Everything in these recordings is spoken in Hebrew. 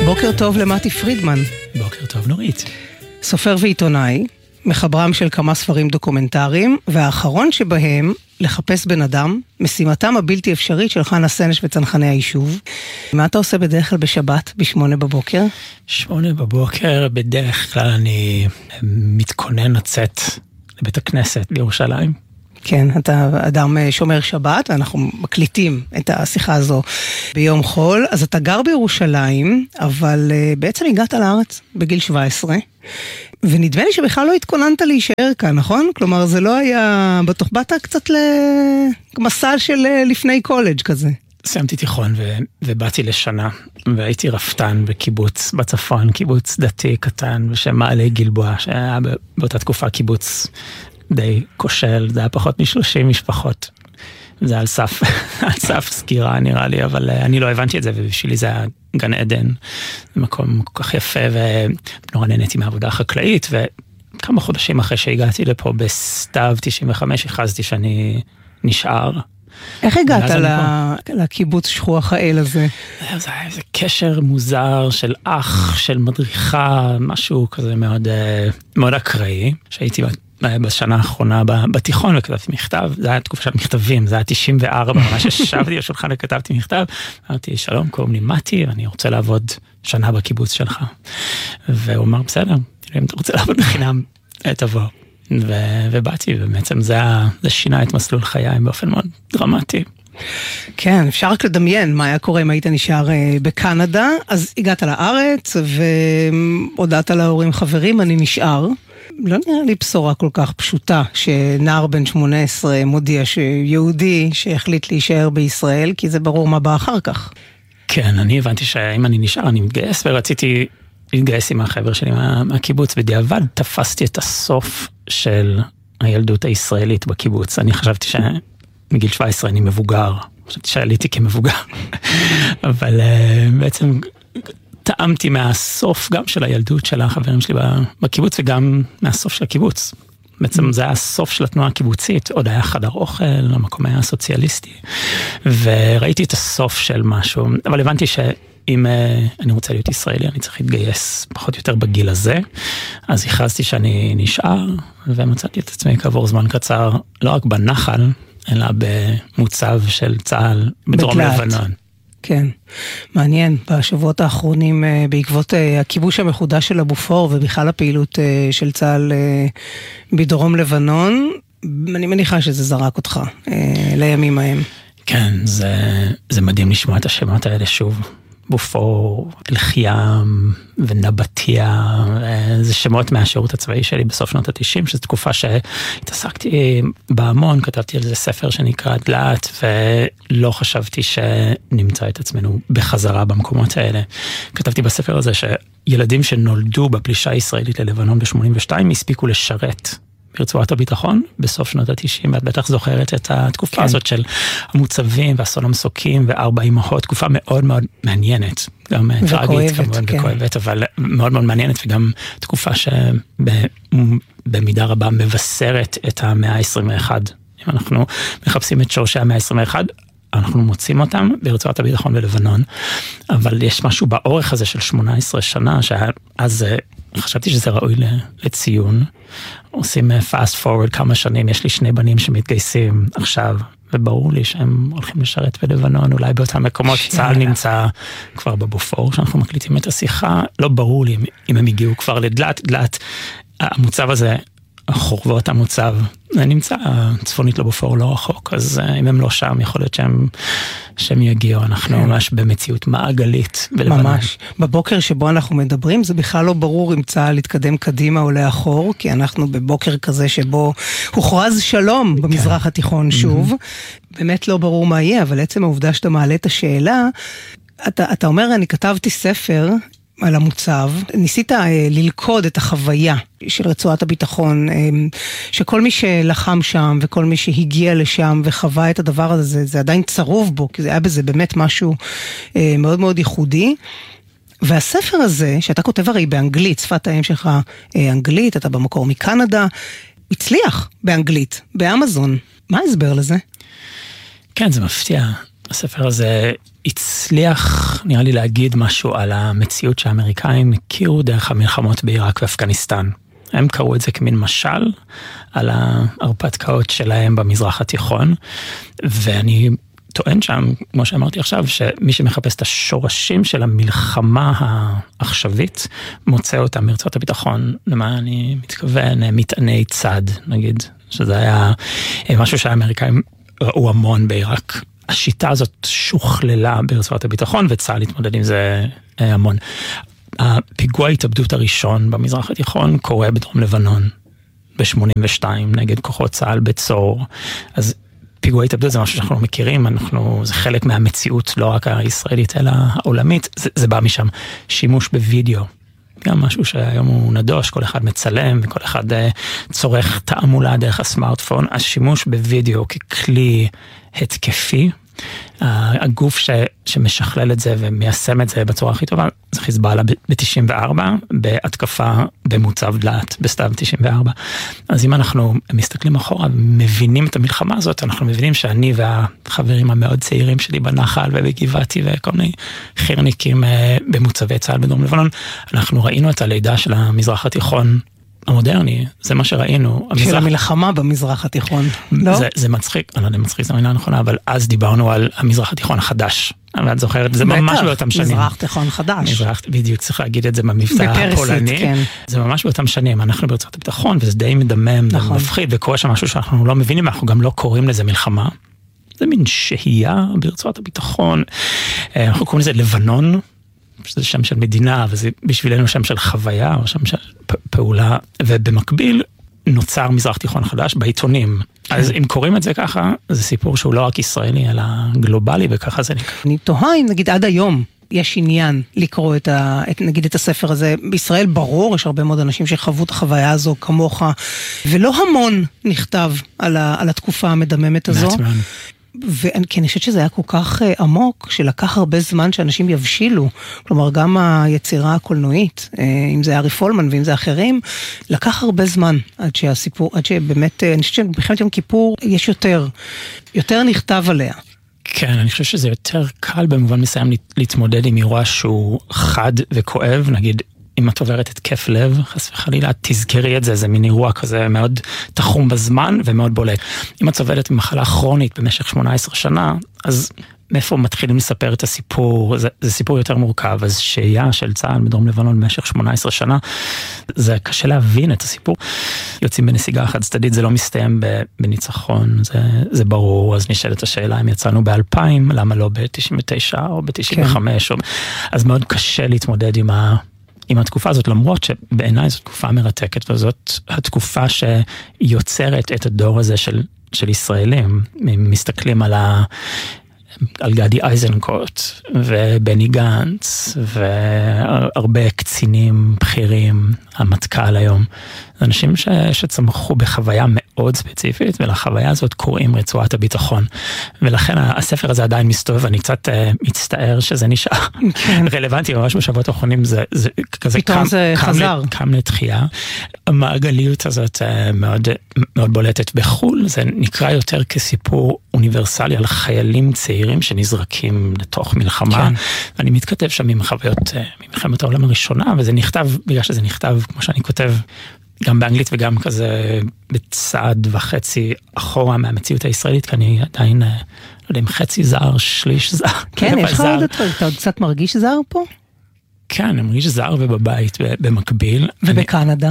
בוקר טוב למתי פרידמן. בוקר טוב נורית. סופר ועיתונאי, מחברם של כמה ספרים דוקומנטריים, והאחרון שבהם לחפש בן אדם, משימתם הבלתי אפשרית של חנה סנש וצנחני היישוב. מה אתה עושה בדרך כלל בשבת, ב8 בבוקר? 8 בבוקר, בדרך כלל אני מתכונן לצאת לבית הכנסת בירושלים. כן, אתה אדם שומר שבת, ואנחנו מקליטים את השיחה הזו ביום חול. אז אתה גר בירושלים, אבל בעצם הגעת לארץ בגיל 17, ונדמה לי שבכלל לא התכוננת להישאר כאן, נכון? כלומר, זה לא היה, באת קצת למסע של לפני קולג' כזה. סיימתי תיכון ובאתי לשנה, והייתי רפתן בקיבוץ בצפון, קיבוץ דתי קטן, בשם מעלה גלבוע, שהיה באותה תקופה קיבוץ די כושל, זה היה פחות מ30 משפחות. זה היה על סף סגירה נראה לי, אבל אני לא הבנתי את זה, ובשבילי זה היה גן עדן, זה מקום כל כך יפה, ונורא נהניתי מהעבודה החקלאית, וכמה חודשים אחרי שהגעתי לפה בסתיו 95, הכרזתי שאני נשאר. איך הגעת לקיבוץ שכוח האל הזה? זה היה איזה קשר מוזר של אח, של מדריכה, משהו כזה מאוד, מאוד אקראי, שהייתי בשנה האחרונה בתיכון וכתבתי מכתב, זה היה תקופה של מכתבים, זה היה 94, ממש ישבתי בשולחן וכתבתי מכתב, אמרתי שלום, קוראים לי מתי, ואני רוצה לעבוד שנה בקיבוץ שלך. והוא אמר בסדר, אם אתה רוצה לעבוד בחינם, תבוא. ובאתי, ובעצם זה שינה את מסלול חיי באופן מאוד דרמטי. כן, אפשר רק לדמיין מה היה קורה אם היית נשאר בקנדה, אז הגעת לארץ והודעת להורים חברים, אני נשאר. לא נראה לי בשורה כל כך פשוטה שנער בן 18 מודיע שיהודי שהחליט להישאר בישראל, כי זה ברור מה בא אחר כך. כן, אני הבנתי שאם אני נשאר אני מתגייס, ורציתי להתגייס עם החבר שלי מהקיבוץ, בדיעבד תפסתי את הסוף של הילדות הישראלית בקיבוץ. אני חשבתי שמגיל 17 אני מבוגר, חשבתי שעליתי כמבוגר, אבל בעצם טעמתי מהסוף גם של הילדות של החברים שלי בקיבוץ, וגם מהסוף של הקיבוץ. בעצם זה היה הסוף של התנועה הקיבוצית, עוד היה חדר אוכל, המקום היה סוציאליסטי, וראיתי את הסוף של משהו, אבל הבנתי שאם אני רוצה להיות ישראלי, אני צריך להתגייס פחות או יותר בגיל הזה, אז הכרזתי שאני נשאר, ומצאתי את עצמי כעבור זמן קצר, לא רק בנחל, אלא במוצב של צה"ל בדרום לבנון. כן, מעניין. בשבועות האחרונים, בעקבות הכיבוש המחודש של הבופור, ובכלל הפעילות של צה"ל בדרום לבנון, אני מניחה שזה זרק אותך לימים ההם. כן, זה מדהים לשמוע את השמות האלה שוב. בופור, אלחיים ונבטיה, זה שמות מהשירות הצבאי שלי בסוף שנות ה-90, שזו תקופה שהתעסקתי בהמון, כתבתי על זה ספר שנקרא דלת, ולא חשבתי שנמצא את עצמנו בחזרה במקומות האלה. כתבתי בספר הזה שילדים שנולדו בפלישה הישראלית ללבנון ב-82, הספיקו לשרת ברצועת הביטחון, בסוף שנות ה-90, ואת בטח זוכרת את התקופה הזאת של המוצבים והסון המסוקים ו4 אמהות, תקופה מאוד מאוד מעניינת, גם טרגית כמובן וכואבת, אבל מאוד מאוד מעניינת, וגם תקופה שבמידה רבה מבשרת את המאה ה-21. אם אנחנו מחפשים את שורשי המאה ה-21, אנחנו מוצאים אותם ברצועת הביטחון בלבנון, אבל יש משהו באורך הזה של 18 שנה, שאז חשבתי שזה ראוי לציון. עושים fast forward כמה שנים, יש לי 2 בנים שמתגייסים עכשיו, וברור לי שהם הולכים לשרת בלבנון, אולי באותם מקומות. צה"ל נמצא כבר בבופור, שאנחנו מקליטים את השיחה, לא ברור לי אם הם הגיעו כבר לדלת, המוצב הזה, חורבות המוצב, נמצא צפונית לבופור לא רחוק, אז אם הם לא שם, יכול להיות שהם יגיעו, אנחנו ממש במציאות מעגלית בלבנון. ממש, בבוקר שבו אנחנו מדברים, זה בכלל לא ברור אם צה"ל להתקדם קדימה או לאחור, כי אנחנו בבוקר כזה שבו הוכרז שלום במזרח התיכון שוב, באמת לא ברור מה יהיה, אבל עצם העובדה שאתה מעלה את השאלה, אתה אומר, אני כתבתי ספר על המוצב, ניסית ללכוד את החוויה של רצועת הביטחון, שכל מי שלחם שם וכל מי שהגיע לשם וחווה את הדבר הזה, זה עדיין צרוב בו, כי זה היה בזה באמת משהו מאוד מאוד ייחודי. והספר הזה, שאתה כותב הרי באנגלית, שפת האם שלך אנגלית, אתה במקור מקנדה, הצליח באנגלית, באמזון. מה ההסבר לזה? כן, זה מפתיע. הספר הזה הצליח, נראה לי, להגיד משהו על המציאות שהאמריקאים הכירו דרך המלחמות בעיראק ואפגניסטן. הם קראו את זה כמין משל על ההרפתקאות שלהם במזרח התיכון, ואני טוען שם, כמו שאמרתי עכשיו, שמי שמחפש את השורשים של המלחמה העכשווית, מוצא אותם מרצועת הביטחון. למה אני מתכוון? מטעני צד, נגיד, שזה היה משהו שהאמריקאים ראו המון בעיראק. השיטה הזאת שוכללה ברצועת הביטחון, וצה"ל התמודד עם זה המון. הפיגוע ההתאבדות הראשון במזרח התיכון קורה בדרום לבנון, ב-82, נגד כוחות צה"ל בצור. אז פיגוע התאבדות זה משהו שאנחנו מכירים, זה חלק מהמציאות, לא רק הישראלית, אלא העולמית, זה בא משם. שימוש בווידאו, גם משהו שהיום הוא נדוש, כל אחד מצלם, וכל אחד צורך תעמולה דרך הסמארטפון, השימוש בווידאו ככלי התקפי, הגוף שמשכלל את זה ומיישם את זה בצורה הכי טובה, זה חיזבאללה ב-94, בהתקפה במוצב דלת, בסתיו 94. אז אם אנחנו מסתכלים אחורה, מבינים את המלחמה הזאת, אנחנו מבינים שאני והחברים המאוד צעירים שלי בנחל ובגבעתי וכל מיני חירניקים במוצבי צה"ל בדרום לבנון, אנחנו ראינו את הלידה של המזרח התיכון המודרני, זה מה שראינו. של המלחמה במזרח התיכון, לא? זה מצחיק, אני לא יודע, מצחיק זה המילה הנכונה, אבל אז דיברנו על המזרח התיכון החדש. ואת זוכרת, זה ממש באותם שנים. מזרח תיכון חדש. בדיוק, צריך להגיד את זה במבטא הפולני. כן. זה ממש באותם שנים, אנחנו ברצועת הביטחון, וזה די מדמם, מפחיד, וקורה שם משהו שאנחנו לא מבינים, אנחנו גם לא קוראים לזה מלחמה. זה מין שהייה ברצועת הביטחון. אנחנו קוראים לזה לבנון, שזה שם של מדינה, וזה בשבילנו שם של חוויה, או שם של פעולה, ובמקביל נוצר מזרח תיכון חדש בעיתונים. אז אם קוראים את זה ככה, זה סיפור שהוא לא רק ישראלי, אלא גלובלי, וככה זה נקרא. אני תוהה אם נגיד עד היום יש עניין לקרוא נגיד את הספר הזה. בישראל ברור, יש הרבה מאוד אנשים שחוו את החוויה הזו כמוך, ולא המון נכתב על התקופה המדממת הזו. וכי אני חושבת שזה היה כל כך עמוק, שלקח הרבה זמן שאנשים יבשילו, כלומר גם היצירה הקולנועית, אם זה ארי פולמן ואם זה אחרים, לקח הרבה זמן עד שבאמת, אני חושבת שבמלחמת יום כיפור יש יותר נכתב עליה. כן, אני חושב שזה יותר קל במובן מסוים להתמודד עם אירוע שהוא חד וכואב, נגיד, אם את עוברת התקף לב, חס וחלילה, תזכרי את זה, זה מין אירוע כזה מאוד תחום בזמן ומאוד בולט. אם את סובלת ממחלה כרונית במשך 18 שנה, אז מאיפה מתחילים לספר את הסיפור? זה סיפור יותר מורכב, אז שהייה של צה"ל בדרום לבנון במשך 18 שנה, זה קשה להבין את הסיפור. יוצאים בנסיגה חד צדדית, זה לא מסתיים בניצחון, זה ברור, אז נשאלת השאלה אם יצאנו ב-2000, למה לא ב-99 או ב-95, אז מאוד קשה להתמודד עם התקופה הזאת, למרות שבעיניי זו תקופה מרתקת, וזאת התקופה שיוצרת את הדור הזה של ישראלים. מסתכלים על גדי איזנקוט, ובני גנץ, והרבה קצינים בכירים, המטכ"ל היום. זה אנשים שצמחו בחוויה מאוד ספציפית, ולחוויה הזאת קוראים רצועת הביטחון. ולכן הספר הזה עדיין מסתובב, אני קצת מצטער שזה נשאר רלוונטי, ממש בשבועות האחרונים זה כזה קם לתחייה. המעגליות הזאת מאוד, מאוד בולטת בחול, זה נקרא יותר כסיפור אוניברסלי על חיילים צעירים שנזרקים לתוך מלחמה. אני מתכתב שם עם חוויות ממלחמת העולם הראשונה, וזה נכתב, בגלל שזה נכתב, כמו שאני כותב, גם באנגלית וגם כזה בצעד וחצי אחורה מהמציאות הישראלית, כי אני עדיין, לא יודע אם חצי זר, שליש זר. כן, יש לך עוד אתה עוד קצת מרגיש זר פה? כן, אני מרגיש זר ובבית במקביל. ובקנדה?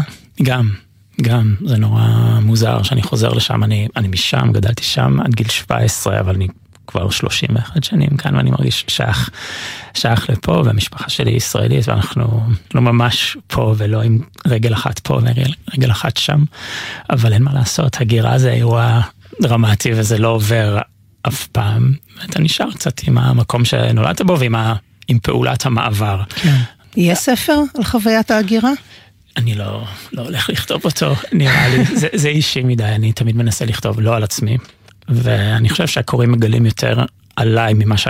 גם, זה נורא מוזר שאני חוזר לשם, אני משם, גדלתי שם עד גיל 17, אבל אני כבר 31 שנים כאן, ואני מרגיש שייך לפה, והמשפחה שלי היא ישראלית, ואנחנו לא ממש פה, ולא עם רגל אחת פה ורגל אחת שם, אבל אין מה לעשות, הגירה זה אירוע דרמטי, וזה לא עובר אף פעם, ואתה נשאר קצת עם המקום שנולדת בו, ועם פעולת המעבר. כן. יהיה ספר על חוויית ההגירה? אני לא הולך לכתוב אותו, נראה לי, זה אישי מדי, אני תמיד מנסה לכתוב לא על עצמי, ואני חושב שהקוראים מגלים יותר עליי ממה שאני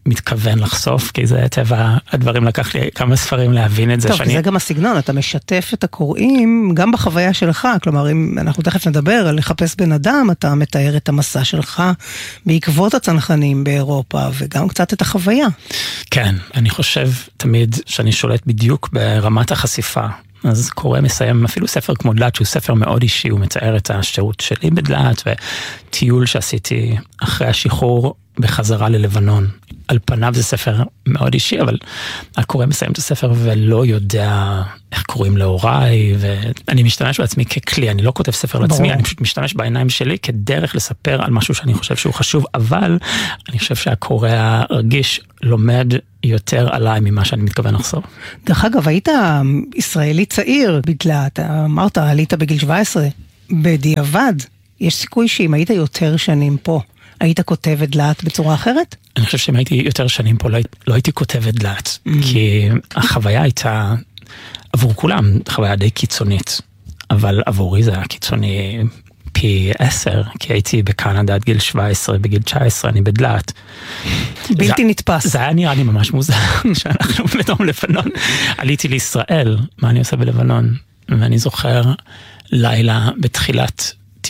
מתכוון לחשוף, כי זה טבע הדברים, לקח לי כמה ספרים להבין את זה. טוב, זה גם הסגנון, אתה משתף את הקוראים גם בחוויה שלך, כלומר, אם אנחנו תכף נדבר על לחפש בן אדם, אתה מתאר את המסע שלך בעקבות הצנחנים באירופה, וגם קצת את החוויה. כן, אני חושב תמיד שאני שולט בדיוק ברמת החשיפה. אז קורא מסיים אפילו ספר כמו דלת, שהוא ספר מאוד אישי, הוא מתאר את השירות שלי בדלת, וטיול שעשיתי אחרי השחרור בחזרה ללבנון. על פניו זה ספר מאוד אישי, אבל הקורא מסיים את הספר ולא יודע איך קוראים להוריי, ואני משתמש בעצמי ככלי, אני לא כותב ספר לעצמי, אני פשוט משתמש בעיניים שלי כדרך לספר על משהו שאני חושב שהוא חשוב, אבל אני חושב שהקורא הרגיש לומד יותר עליי ממה שאני מתכוון לחשוף. דרך אגב, היית ישראלי צעיר בדלת, אמרת, עלית בגיל 17, בדיעבד, יש סיכוי שאם היית יותר שנים פה, היית כותב את דלת בצורה אחרת? אני חושב שאם הייתי יותר שנים פה, לא הייתי כותב את דלת, כי החוויה הייתה, עבור כולם, חוויה די קיצונית, אבל עבורי זה היה קיצוני פי 10, כי הייתי בקנדה עד גיל 17, בגיל 19 אני בדלת. בלתי נתפס. זה היה נראה לי ממש מוזר, שאנחנו בדרום לבנון, עליתי לישראל, מה אני עושה בלבנון, ואני זוכר לילה בתחילת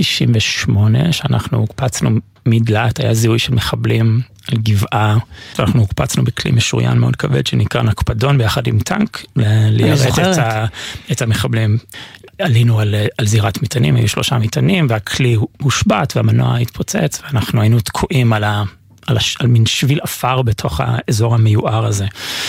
98, שאנחנו הוקפצנו מדלת, היה זיהוי של מחבלים על גבעה, ואנחנו הוקפצנו בכלי משוריין מאוד כבד שנקרא נקפדון, ביחד עם טנק, ליירט את המחבלים. עלינו על זירת מטענים, היו 3 מטענים, והכלי הושבט והמנוע התפוצץ, ואנחנו היינו תקועים על מין שביל אפר בתוך האזור המיוער הזה,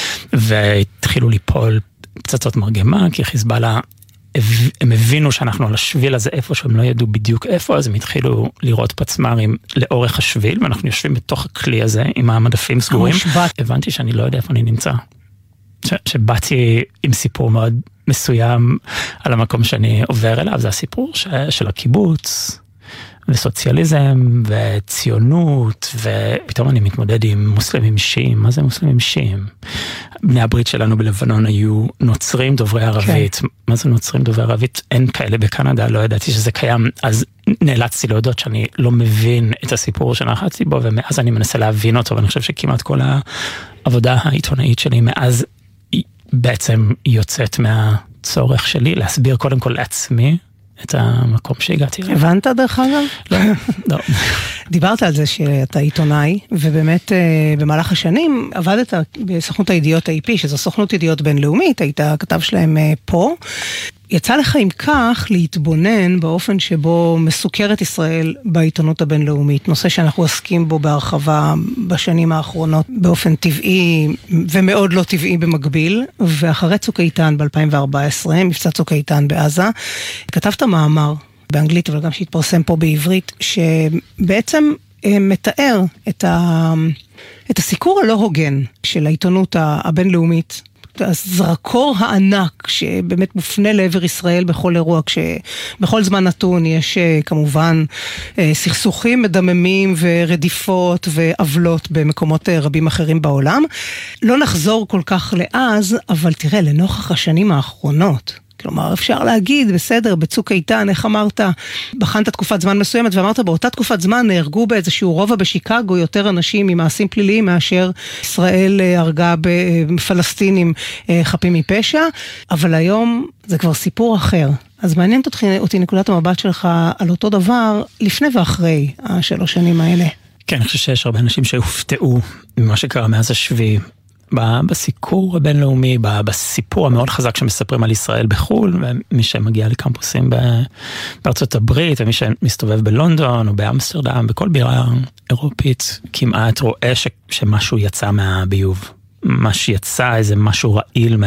והתחילו ליפול פצצות מרגמה, כי חיזבאללה, הם הבינו שאנחנו על השביל הזה איפה שהם לא ידעו בדיוק איפה, אז הם התחילו לראות פצמרים לאורך השביל, ואנחנו יושבים בתוך הכלי הזה עם המדפים סגורים. הבנתי שאני לא יודע איפה אני נמצא. שבאתי עם סיפור מאוד מסוים על המקום שאני עובר אליו, זה הסיפור של הקיבוץ, וסוציאליזם, וציונות, ופתאום אני מתמודד עם מוסלמים שיעים. מה זה מוסלמים שיעים? בני הברית שלנו בלבנון היו נוצרים דוברי ערבית. מה זה נוצרים דוברי ערבית? אין כאלה בקנדה, לא ידעתי שזה קיים, אז נאלצתי להודות שאני לא מבין את הסיפור שנחצתי בו, ומאז אני מנסה להבין אותו, ואני חושב שכמעט כל העבודה העיתונאית שלי מאז בעצם יוצאת מהצורך שלי להסביר קודם כל לעצמי את המקום שהגעתי. הבנת דרך אגב? לא. דיברת על זה שאתה עיתונאי, ובאמת במהלך השנים עבדת בסוכנות הידיעות AP, שזו סוכנות ידיעות בינלאומית, היית הכתב שלהם פה. יצא לך עם כך להתבונן באופן שבו מסוקרת ישראל בעיתונות הבינלאומית, נושא שאנחנו עוסקים בו בהרחבה בשנים האחרונות באופן טבעי ומאוד לא טבעי במקביל, ואחרי צוק איתן ב-2014, מבצע צוק איתן בעזה, כתבת מאמר באנגלית אבל גם שהתפרסם פה בעברית, שבעצם מתאר את הסיקור הלא הוגן של העיתונות הבינלאומית, הזרקור הענק שבאמת מופנה לעבר ישראל בכל אירוע, כשבכל זמן נתון יש כמובן סכסוכים מדממים ורדיפות ועוולות במקומות רבים אחרים בעולם. לא נחזור כל כך לאז, אבל תראה, לנוכח השנים האחרונות, כלומר, אפשר להגיד, בסדר, בצוק איתן, איך אמרת, בחנת תקופת זמן מסוימת, ואמרת, באותה תקופת זמן נהרגו באיזשהו רובע בשיקגו יותר אנשים ממעשים פליליים, מאשר ישראל הרגה בפלסטינים חפים מפשע, אבל היום זה כבר סיפור אחר. אז מעניינת אותי נקודת המבט שלך על אותו דבר, לפני ואחרי 3 שנים האלה. כן, אני חושב שיש הרבה אנשים שהופתעו ממה שקרה מאז השביעי, בסיקור הבינלאומי, בסיפור המאוד חזק שמספרים על ישראל בחול, ומי שמגיע לקמפוסים בארצות הברית, ומי שמסתובב בלונדון או באמסטרדם, בכל בירה אירופית, כמעט רואה שמשהו יצא מהביוב. מה שיצא, איזה משהו רעיל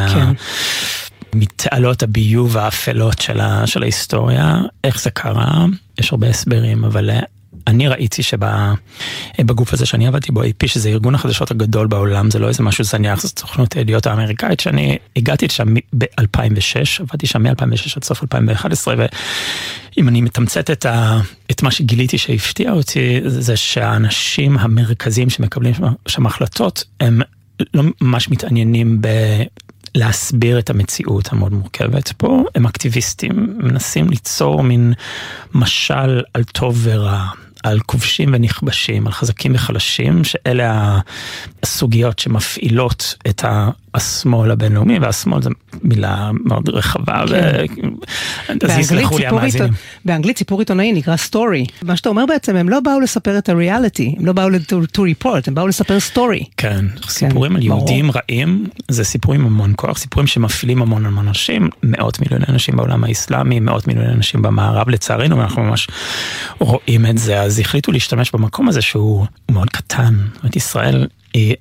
מתעלות הביוב האפלות של ההיסטוריה. איך זה קרה? יש הרבה הסברים, אבל אני ראיתי שבגוף הזה שאני עבדתי בו, AP, שזה ארגון החדשות הגדול בעולם, זה לא איזה משהו זניח, זאת סוכנות הידיעות האמריקאית, שאני הגעתי שם ב-2006, עבדתי שם מ-2006 עד סוף 2011, ואם אני מתמצת את מה שגיליתי שהפתיע אותי, זה שהאנשים המרכזיים שמקבלים שם החלטות, הם לא ממש מתעניינים להסביר את המציאות המאוד מורכבת פה, הם אקטיביסטים, מנסים ליצור מין משל על טוב ורע, על כובשים ונכבשים, על חזקים וחלשים, שאלה הסוגיות שמפעילות את השמאל הבינלאומי, והשמאל זו מילה מאוד רחבה, אז יסלחו לי המאזינים. באנגלית סיפור עיתונאי נקרא סטורי. מה שאתה אומר בעצם, הם לא באו לספר את הריאליטי, הם לא באו to report, הם באו לספר סטורי. כן, סיפורים על יהודים רעים, זה סיפורים המון כוח, סיפורים שמפעילים המון אנשים, מאות מיליוני אנשים בעולם האסלאמי, מאות מיליוני אנשים במערב, לצערנו, ואנחנו ממש רואים את זה, אז החליטו להשתמש במקום הזה שהוא מאוד קטן. זאת אומרת, ישראל היא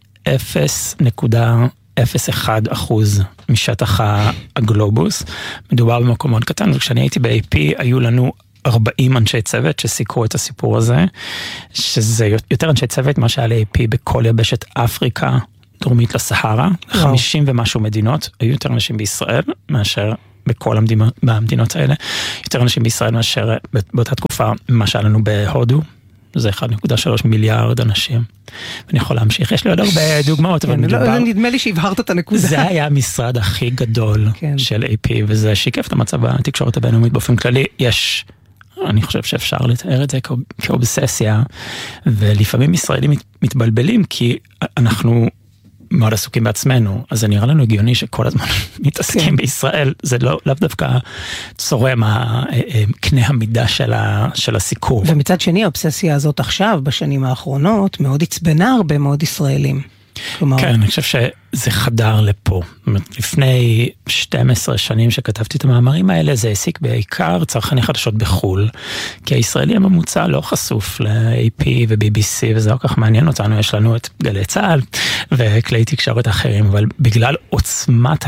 0.01% משטח הגלובוס, מדובר במקום מאוד קטן, וכשאני הייתי ב-AP היו לנו 40 אנשי צוות שסיקרו את הסיפור הזה, שזה יותר אנשי צוות מה שהיה ל-AP בכל יבשת אפריקה, דרומית לסהרה, 50 ומשהו מדינות, היו יותר אנשים בישראל מאשר בכל המדינות האלה, יותר אנשים בישראל מאשר באותה תקופה מה שהיה לנו בהודו, זה 1.3 מיליארד אנשים. ואני יכול להמשיך, יש לי עוד הרבה דוגמאות, אבל מדובר... נדמה לי שהבהרת את הנקודה. זה היה המשרד הכי גדול של AP, וזה שיקף את המצב התקשורת הבינלאומית באופן כללי. יש, אני חושב שאפשר לתאר את זה כאובססיה, ולפעמים ישראלים מתבלבלים, כי אנחנו מאוד עסוקים בעצמנו, אז זה נראה לנו הגיוני שכל הזמן מתעסקים בישראל, זה לאו דווקא צורם קנה המידה של הסיקור. ומצד שני, האובססיה הזאת עכשיו, בשנים האחרונות, מאוד הצבנה הרבה מאוד ישראלים. כן, אני חושב שזה חדר לפה. לפני 12 שנים שכתבתי את המאמרים האלה, זה העסיק בעיקר צרכני חדשות בחול, כי הישראלי הממוצע לא חשוף ל-AP ו-BBC, וזה לא כך מעניין אותנו, יש לנו את גלי צהל וכלי תקשורת אחרים, אבל בגלל עוצמת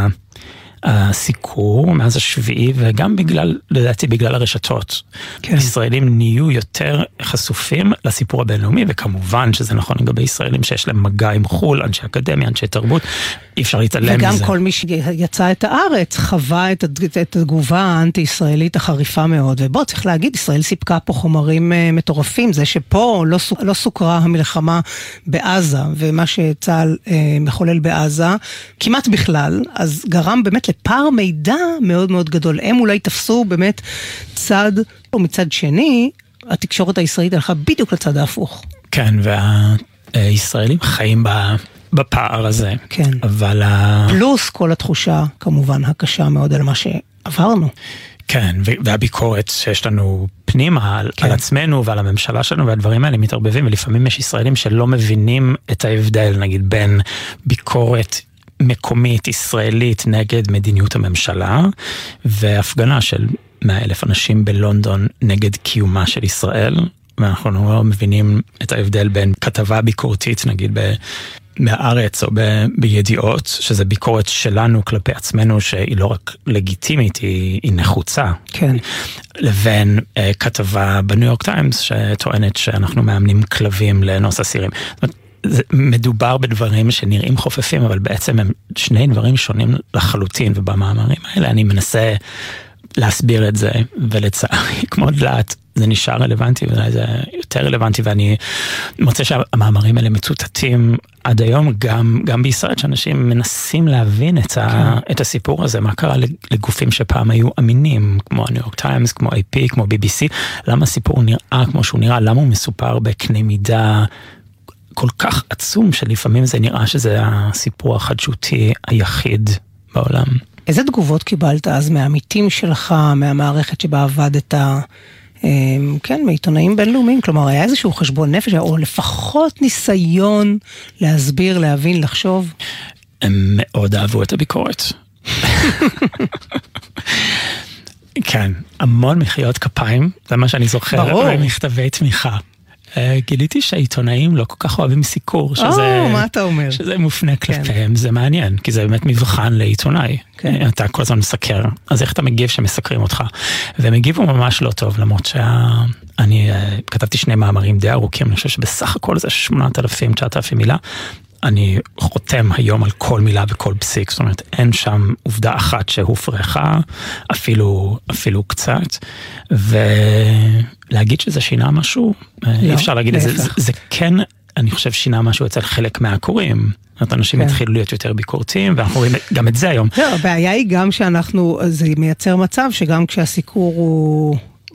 הסיקור מאז השביעי, וגם לדעתי בגלל הרשתות. ישראלים נהיו יותר חשופים לסיפור הבינלאומי, וכמובן שזה נכון לגבי ישראלים שיש להם מגע עם חול, אנשי אקדמיה, אנשי תרבות, אי אפשר להתעלם מזה. וגם כל מי שיצא את הארץ חווה את התגובה האנטי-ישראלית החריפה מאוד, ובוא, צריך להגיד, ישראל סיפקה פה חומרים מטורפים, זה שפה לא סוכרה המלחמה בעזה, ומה שצה"ל מחולל בעזה, כמעט בכלל, אז גרם באמת לפער מידע מאוד מאוד גדול. הם אולי תפסו באמת צד, או מצד שני, התקשורת הישראלית הלכה בדיוק לצד ההפוך. כן, והישראלים חיים בפער הזה. כן. אבל פלוס כל התחושה, כמובן, הקשה מאוד על מה שעברנו. כן, והביקורת שיש לנו פנימה על עצמנו ועל הממשלה שלנו, והדברים האלה מתערבבים, ולפעמים יש ישראלים שלא מבינים את ההבדל, נגיד, בין ביקורת מקומית ישראלית נגד מדיניות הממשלה, והפגנה של 100,000 אנשים בלונדון נגד קיומה של ישראל, ואנחנו לא מבינים את ההבדל בין כתבה ביקורתית, נגיד מהארץ או בידיעות, שזה ביקורת שלנו כלפי עצמנו, שהיא לא רק לגיטימית, היא נחוצה. כן. לבין כתבה בניו יורק טיימס, שטוענת שאנחנו מאמנים כלבים לנוס אסירים. זאת אומרת, מדובר בדברים שנראים חופפים, אבל בעצם הם שני דברים שונים לחלוטין, ובמאמרים האלה אני מנסה להסביר את זה, ולצערי, כמו דלת, זה נשאר רלוונטי, ואולי זה יותר רלוונטי, ואני מוצא שהמאמרים האלה מצוטטים עד היום, גם בישראל, שאנשים מנסים להבין את הסיפור הזה, מה קרה לגופים שפעם היו אמינים, כמו הניו יורק טיימס, כמו AP, כמו BBC, למה הסיפור נראה כמו שהוא נראה, למה הוא מסופר בקנה מידה כל כך עצום, שלפעמים זה נראה שזה הסיפור החדשותי היחיד בעולם. איזה תגובות קיבלת אז מהעמיתים שלך, מהמערכת שבה עבדת, כן, מעיתונאים בינלאומיים? כלומר, היה איזשהו חשבון נפש, או לפחות ניסיון להסביר, להבין, לחשוב? הם מאוד אהבו את הביקורת. כן, המון מחיאות כפיים, זה מה שאני זוכר, ומכתבי תמיכה. גיליתי שהעיתונאים לא כל כך אוהבים סיקור, מה אתה אומר? שזה מופנה כלפיהם, זה מעניין, כי זה באמת מבחן לעיתונאי. אתה כל הזמן מסקר, אז איך אתה מגיב שמסקרים אותך? והם הגיבו ממש לא טוב, למרות שאני כתבתי 2 מאמרים די ארוכים, אני חושב שבסך הכל זה 8,000-9,000 מילה, אני חותם היום על כל מילה וכל פסיק, זאת אומרת, אין שם עובדה אחת שהופרחה, אפילו קצת, ולהגיד שזה שינה משהו, אי אפשר להגיד את זה, זה כן, אני חושב שינה משהו אצל חלק מהקוראים, אנשים התחילו להיות יותר ביקורתיים, ואנחנו רואים גם את זה היום. הבעיה היא גם שאנחנו, זה מייצר מצב שגם כשהסיקור הוא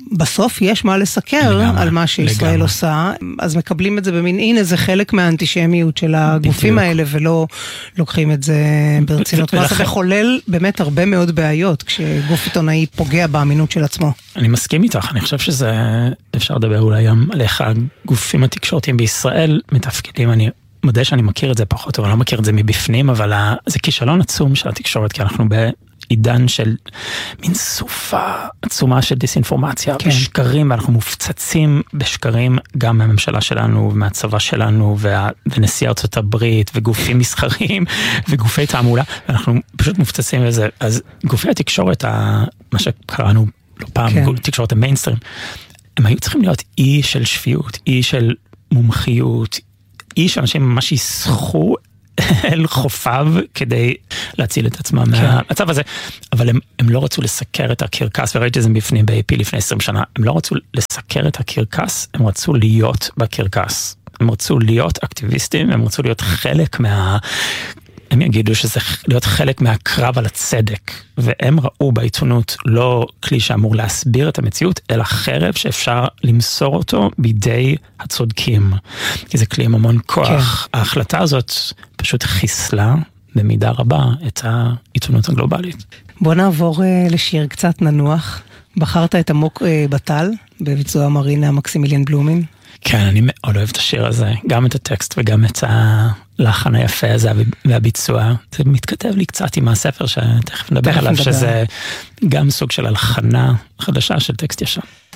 בסוף יש מה לסקר על מה שישראל עושה, אז מקבלים את זה במין, הנה זה חלק מהאנטישמיות של הגופים האלה, ולא לוקחים את זה ברצינות. זה מחולל באמת הרבה מאוד בעיות, כשגוף עיתונאי פוגע באמינות של עצמו. אני מסכים איתך, אני חושב שזה, אפשר לדבר אולי גם על איך הגופים התקשורתיים בישראל מתפקדים, אני מודה שאני מכיר את זה פחות, אבל לא מכיר את זה מבפנים, אבל זה כישלון עצום של התקשורת, כי אנחנו בעידן של מין סופה עצומה של דיסאינפורמציה, ושקרים, ואנחנו מופצצים בשקרים גם מהממשלה שלנו, ומהצבא שלנו, ונשיא ארצות הברית, וגופים מסחריים, וגופי תעמולה, ואנחנו פשוט מופצצים בזה. אז גופי התקשורת, מה שקראנו לא פעם, תקשורת המיינסטרים, הם היו צריכים להיות אי של שפיות, אי של מומחיות, אי שאנשים ממש יסחו אל חופיו כדי להציל את עצמם מהמצב הזה, אבל הם לא רצו לסקר את הקרקס, וראיתי את זה בפנים ב-AP לפני 20 שנה, הם לא רצו לסקר את הקרקס, הם רצו להיות בקרקס, הם רצו להיות אקטיביסטים, הם רצו להיות חלק הם יגידו שזה להיות חלק מהקרב על הצדק, והם ראו בעיתונות לא כלי שאמור להסביר את המציאות, אלא חרב שאפשר למסור אותו בידי הצודקים, כי זה כלי עם המון כוח. ההחלטה הזאת פשוט חיסלה במידה רבה את העיתונות הגלובלית. בוא נעבור לשיר קצת ננוח. בחרת את עמוק בטל, בביצוע מרינה מקסימיליאן בלומין. כן, אני מאוד אוהב את השיר הזה, גם את הטקסט וגם את הלחן היפה הזה והביצוע. זה מתכתב לי קצת עם הספר שתכף נדבר עליו, שזה גם סוג של הלחנה חדשה של טקסט ישן.